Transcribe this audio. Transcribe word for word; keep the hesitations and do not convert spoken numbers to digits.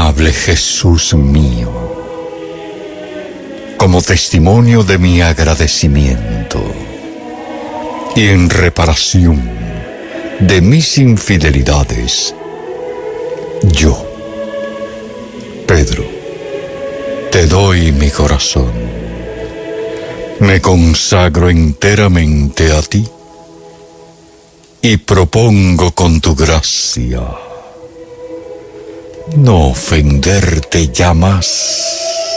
amable Jesús mío, como testimonio de mi agradecimiento y en reparación de mis infidelidades, yo, Pedro, te doy mi corazón. Me consagro enteramente a ti y propongo con tu gracia no ofenderte ya más.